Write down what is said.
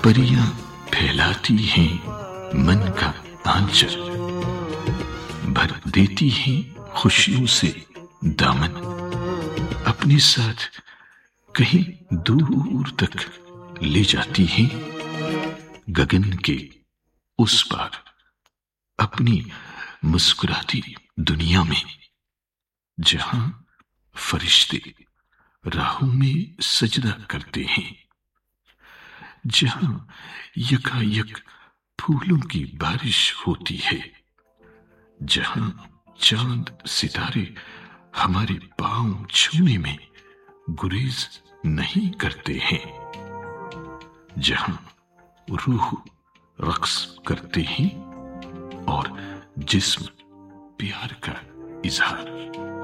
परियां फैलाती हैं मन का आंचल, भर देती हैं खुशियों से दामन, अपने साथ कहीं दूर तक ले जाती हैं गगन के उस पार, अपनी मुस्कुराती दुनिया में, जहां फरिश्ते राहों में सजदा करते हैं, जहां यकायक फूलों की बारिश होती है, जहां चांद सितारे हमारे पांव छूने में गुरेज नहीं करते हैं, जहां रूह रक्स करते हैं और जिस्म प्यार का इजहार।